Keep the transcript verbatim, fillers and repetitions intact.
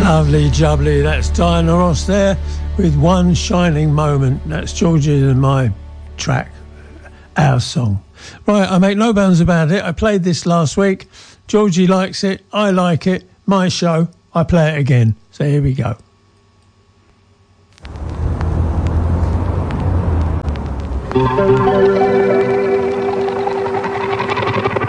Lovely jubbly, that's Diana Ross there with One Shining Moment. That's Georgie and my track, our song. Right, I make no bounds about it. I played this last week. Georgie likes it, I like it. My show, I play it again. So here we go. Thank you.